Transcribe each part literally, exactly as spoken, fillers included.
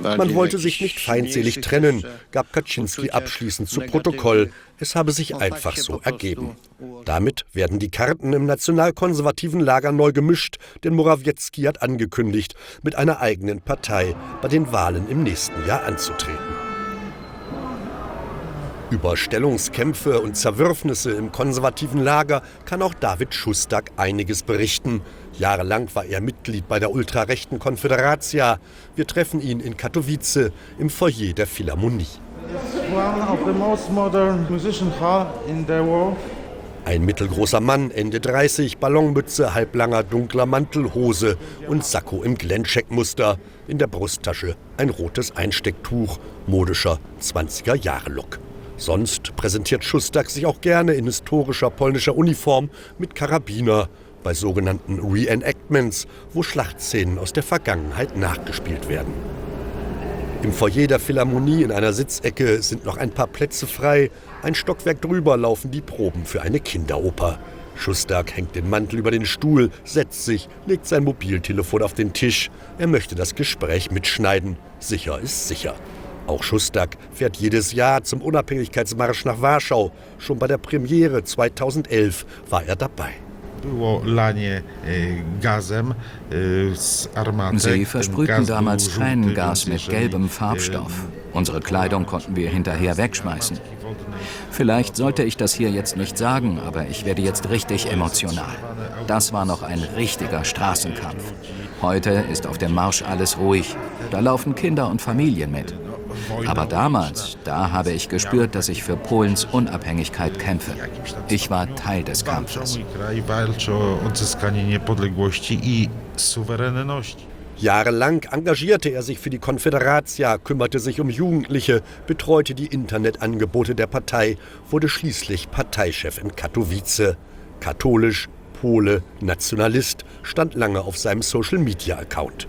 Man wollte sich nicht feindselig trennen, gab Kaczynski abschließend zu Protokoll. Es habe sich einfach so ergeben. Damit werden die Karten im nationalkonservativen Lager neu gemischt, denn Morawiecki hat angekündigt, mit einer eigenen Partei bei den Wahlen im nächsten Jahr anzutreten. Über Stellungskämpfe und Zerwürfnisse im konservativen Lager kann auch David Šustak einiges berichten. Jahrelang war er Mitglied bei der ultrarechten Konfederacja. Wir treffen ihn in Katowice im Foyer der Philharmonie. Ein mittelgroßer Mann, Ende dreißig, Ballonmütze, halblanger dunkler Mantel, Hose und Sakko im Glencheck-Muster. In der Brusttasche ein rotes Einstecktuch, modischer zwanziger-Jahre-Look. Sonst präsentiert Šustak sich auch gerne in historischer polnischer Uniform mit Karabiner bei sogenannten Reenactments, wo Schlachtszenen aus der Vergangenheit nachgespielt werden. Im Foyer der Philharmonie in einer Sitzecke sind noch ein paar Plätze frei. Ein Stockwerk drüber laufen die Proben für eine Kinderoper. Šustak hängt den Mantel über den Stuhl, setzt sich, legt sein Mobiltelefon auf den Tisch. Er möchte das Gespräch mitschneiden. Sicher ist sicher. Auch Šustak fährt jedes Jahr zum Unabhängigkeitsmarsch nach Warschau. Schon bei der Premiere zweitausendelf war er dabei. Sie versprühten damals Tränengas mit gelbem Farbstoff. Unsere Kleidung konnten wir hinterher wegschmeißen. Vielleicht sollte ich das hier jetzt nicht sagen, aber ich werde jetzt richtig emotional. Das war noch ein richtiger Straßenkampf. Heute ist auf dem Marsch alles ruhig. Da laufen Kinder und Familien mit. Aber damals, da habe ich gespürt, dass ich für Polens Unabhängigkeit kämpfe. Ich war Teil des Kampfes. Jahrelang engagierte er sich für die Konfederacja, kümmerte sich um Jugendliche, betreute die Internetangebote der Partei, wurde schließlich Parteichef in Katowice. Katholisch, Pole, Nationalist, stand lange auf seinem Social-Media-Account.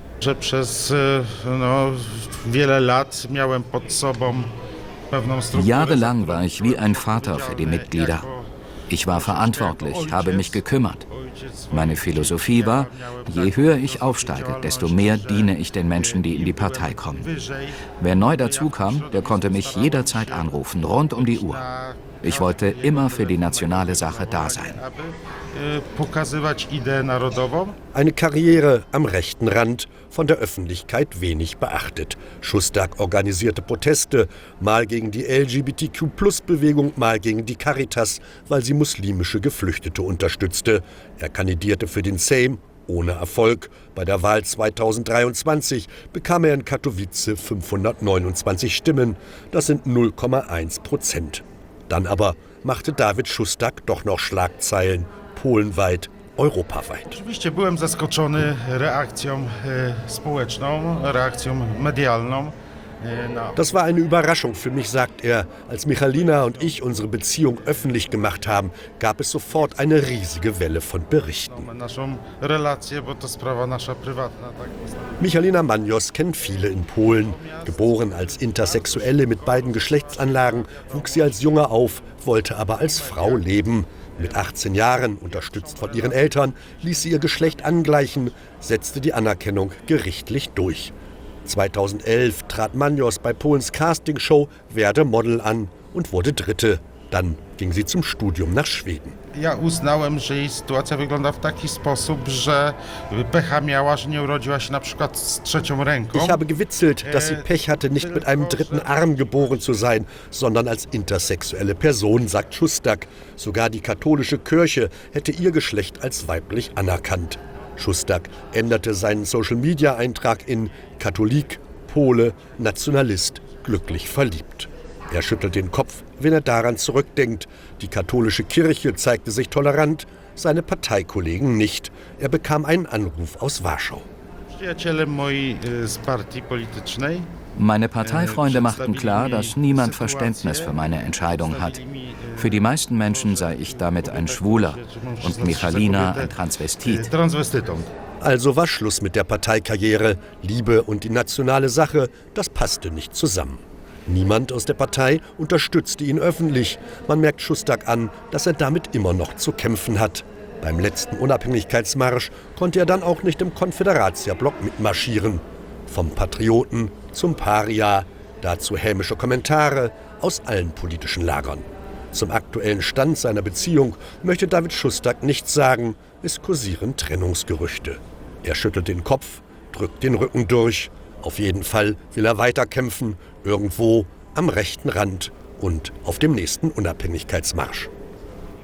Jahrelang war ich wie ein Vater für die Mitglieder. Ich war verantwortlich, habe mich gekümmert. Meine Philosophie war, je höher ich aufsteige, desto mehr diene ich den Menschen, die in die Partei kommen. Wer neu dazukam, der konnte mich jederzeit anrufen, rund um die Uhr. Ich wollte immer für die nationale Sache da sein. Eine Karriere am rechten Rand, von der Öffentlichkeit wenig beachtet. Šustak organisierte Proteste, mal gegen die L G B T Q Plus Bewegung, mal gegen die Caritas, weil sie muslimische Geflüchtete unterstützte. Er kandidierte für den Sejm, ohne Erfolg. Bei der Wahl zweitausenddreiundzwanzig bekam er in Katowice fünfhundertneunundzwanzig Stimmen. Das sind null Komma eins Prozent. Dann aber machte David Šustak doch noch Schlagzeilen, polenweit, europaweit. Oczywiście byłem zaskoczony reakcją społeczną, reakcją medialną. Das war eine Überraschung für mich, sagt er. Als Michalina und ich unsere Beziehung öffentlich gemacht haben, gab es sofort eine riesige Welle von Berichten. Michalina Manios kennt viele in Polen. Geboren als Intersexuelle mit beiden Geschlechtsanlagen, wuchs sie als Junge auf, wollte aber als Frau leben. Mit achtzehn Jahren, unterstützt von ihren Eltern, ließ sie ihr Geschlecht angleichen, setzte die Anerkennung gerichtlich durch. zweitausendelf trat Manios bei Polens Castingshow Werde Model an und wurde Dritte. Dann ging sie zum Studium nach Schweden. Ja uznałem, że jej sytuacja wygląda w taki sposób, że pecha miała, że nie urodziła się na przykład z trzecią ręką. Ich habe gewitzelt, dass sie Pech hatte, nicht mit einem dritten Arm geboren zu sein, sondern als intersexuelle Person, sagt Šustak. Sogar die katholische Kirche hätte ihr Geschlecht als weiblich anerkannt. Šustak änderte seinen Social-Media-Eintrag in Katholik, Pole, Nationalist, glücklich verliebt. Er schüttelt den Kopf, wenn er daran zurückdenkt. Die katholische Kirche zeigte sich tolerant, seine Parteikollegen nicht. Er bekam einen Anruf aus Warschau. Meine Parteifreunde machten klar, dass niemand Verständnis für meine Entscheidung hat. Für die meisten Menschen sei ich damit ein Schwuler und Michalina ein Transvestit. Also war Schluss mit der Parteikarriere. Liebe und die nationale Sache, das passte nicht zusammen. Niemand aus der Partei unterstützte ihn öffentlich. Man merkt Šustak an, dass er damit immer noch zu kämpfen hat. Beim letzten Unabhängigkeitsmarsch konnte er dann auch nicht im Konfederacja-Block mitmarschieren. Vom Patrioten zum Paria, dazu hämische Kommentare aus allen politischen Lagern. Zum aktuellen Stand seiner Beziehung möchte David Schustak nichts sagen, es kursieren Trennungsgerüchte. Er schüttelt den Kopf, drückt den Rücken durch. Auf jeden Fall will er weiterkämpfen, irgendwo am rechten Rand und auf dem nächsten Unabhängigkeitsmarsch.